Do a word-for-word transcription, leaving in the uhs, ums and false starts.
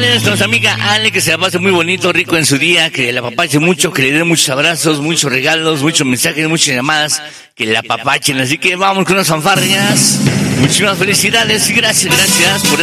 felicidades a nuestra amiga Ale, que se la pase muy bonito, rico en su día, que la apapache mucho, que le den muchos abrazos, muchos regalos, muchos mensajes, muchas llamadas, que la apapachen. Así que vamos con unas fanfarrias. Muchísimas felicidades y gracias, gracias por